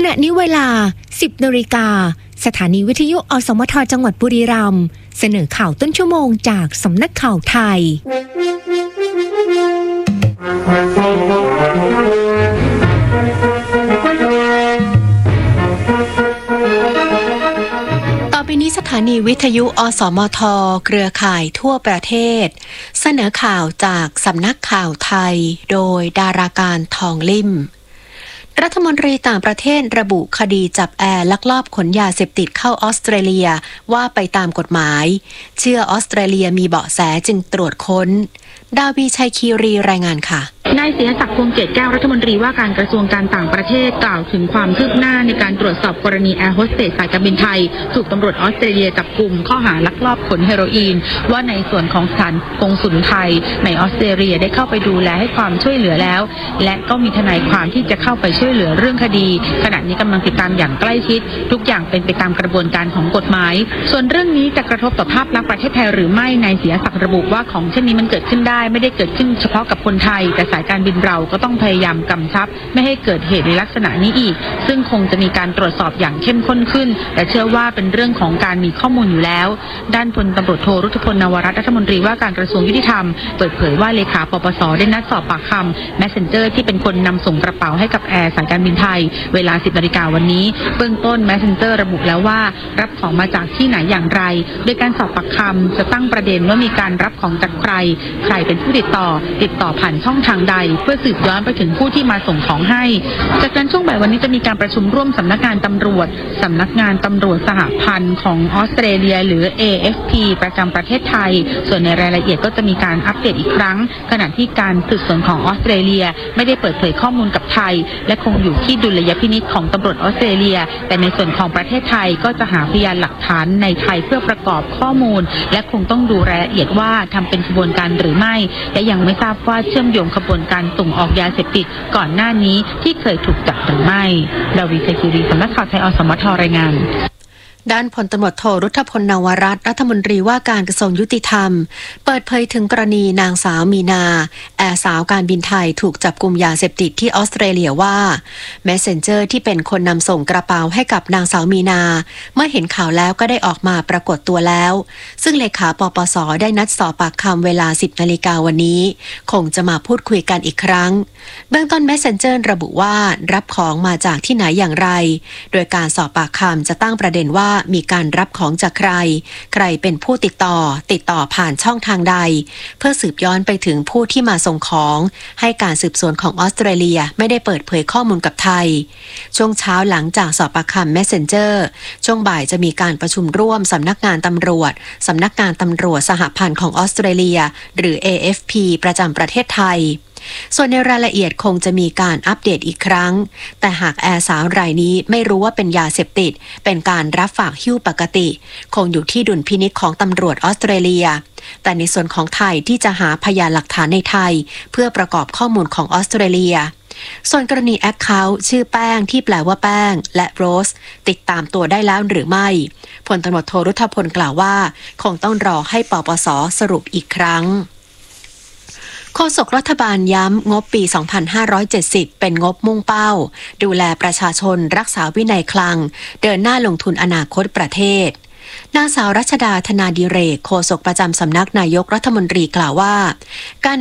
ณะนี้เวลา 10 นาฬิกาสถานีวิทยุอสมทจังหวัดบุรีรัมย์เสนอข่าวต้นชั่วโมงจากสำนักข่าวไทยต่อไปนี้สถานีวิทยุอสมทเครือข่ายทั่วประเทศเสนอข่าวจากสำนักข่าวไทยโดยดาราการทองลิ่มรัฐมนตรีต่างประเทศระบุคดีจับแอร์ลักลอบขนยาเสพติดเข้าออสเตรเลียว่าไปตามกฎหมายเชื่อออสเตรเลียมีเบาะแสจึงตรวจค้นดาวีชัยคีรีรายงานค่ะนายเสียศักดิ์ พวงเกตแก้วรัฐมนตรีว่าการกระทรวงการต่างประเทศกล่าวถึงความคืบหน้าในการตรวจสอบกรณีแอร์โฮสเตสสายการบินไทยถูกตำรวจออสเตรเลียจับกุมข้อหาลักลอบขนเฮโรอีนว่าในส่วนของสถานกงสุลไทยในออสเตรเลียได้เข้าไปดูแลให้ความช่วยเหลือแล้วและก็มีทนายความที่จะเข้าไปช่วยเหลือเรื่องคดีขณะนี้กำลังติดตามอย่างใกล้ชิดทุกอย่างเป็นไปตามกระบวนการของกฎหมายส่วนเรื่องนี้จะกระทบต่อภาพลักษณ์ประเทศไทยหรือไม่นายเสียศักดิ์ระบุว่าของเช่นนี้มันเกิดขึ้นได้ไม่ได้เกิดขึ้นเฉพาะกับคนไทยแต่สายการบินเราก็ต้องพยายามกำชับไม่ให้เกิดเหตุในลักษณะนี้อีกซึ่งคงจะมีการตรวจสอบอย่างเข้มข้นขึ้นแต่เชื่อว่าเป็นเรื่องของการมีข้อมูลอยู่แล้วด้านพลตำรวจโทรุทธพลนวรัตน์รัฐมนตรีว่าการกระทรวงยุติธรรมเปิดเผยว่าเลขาปปส.ได้นัดสอบปากคำ Messenger ที่เป็นคนนำส่งกระเป๋าให้กับแอร์สายการบินไทยเวลา 10 นาฬิกาวันนี้เบื้องต้น Messenger ระบุแล้วว่ารับของมาจากที่ไหนอย่างไรโดยการสอบปากคำจะตั้งประเด็นว่ามีการรับของจากใครเป็นผู้ติดต่อผ่านช่องทางใดเพื่อสืบย้อนไปถึงผู้ที่มาส่งของให้จากนั้นช่วงบ่ายวันนี้จะมีการประชุมร่วมสำนักงานตำรวจสหพันธ์ของออสเตรเลียหรือ AFP ประจำประเทศไทยส่วนในรายละเอียดก็จะมีการอัปเดตอีกครั้งขณะที่การสืบสวนของออสเตรเลียไม่ได้เปิดเผยข้อมูลกับไทยและคงอยู่ที่ดุลยพินิจของตำรวจออสเตรเลียแต่ในส่วนของประเทศไทยก็จะหาพยานหลักฐานในไทยเพื่อประกอบข้อมูลและคงต้องดูรายละเอียดว่าทำเป็นขบวนการหรือไม่และยังไม่ทราบว่าเชื่อมโยงขบวนการส่งออกยาเสพติดก่อนหน้านี้ที่เคยถูกจับหรือไม่ดาวีชัยคีรีสำนักข่าวไทยอสมทรายงานด้านพลตำรวจโทรุทธพลนวรัตน์รัฐมนตรีว่าการกระทรวงยุติธรรมเปิดเผยถึงกรณีนางสาวมีนาแอร์สาวการบินไทยถูกจับกุมยาเสพติดที่ออสเตรเลียว่า Messenger ที่เป็นคนนำส่งกระเป๋าให้กับนางสาวมีนาเมื่อเห็นข่าวแล้วก็ได้ออกมาปรากฏตัวแล้วซึ่งเลขาปปส.ได้นัดสอบปากคำเวลา 10 นาฬิกาวันนี้คงจะมาพูดคุยกันอีกครั้งเบื้องต้น Messenger ระบุว่ารับของมาจากที่ไหนอย่างไรโดยการสอบปากคำจะตั้งประเด็นว่ามีการรับของจากใครเป็นผู้ติดต่อผ่านช่องทางใดเพื่อสืบย้อนไปถึงผู้ที่มาส่งของให้การสืบสวนของออสเตรเลียไม่ได้เปิดเผยข้อมูลกับไทยช่วงเช้าหลังจากสอบปากคำ Messenger ช่วงบ่ายจะมีการประชุมร่วมสำนักงานตำรวจสหพันธ์ของออสเตรเลียหรือ AFP ประจำประเทศไทยส่วนในรายละเอียดคงจะมีการอัปเดตอีกครั้งแต่หากแอร์สาวรายนี้ไม่รู้ว่าเป็นยาเสพติดเป็นการรับฝากหิ้วปกติคงอยู่ที่ดุลพินิจของตำรวจออสเตรเลียแต่ในส่วนของไทยที่จะหาพยานหลักฐานในไทยเพื่อประกอบข้อมูลของออสเตรเลียส่วนกรณีแอคเคาท์ชื่อแป้งที่แปลว่าแป้งและโรสติดตามตัวได้แล้วหรือไม่พลตำรวจโทรุทธพลกล่าวว่าคงต้องรอให้ปปส.สรุปอีกครั้งโฆษกรัฐบาลย้ำงบปี 2570 เป็นงบมุ่งเป้าดูแลประชาชนรักษาวินัยคลังเดินหน้าลงทุนอนาคตประเทศนางสาวรัชดาธนาดิเรกโฆษกประจำสำนักนายกรัฐมนตรีกล่าวว่าการ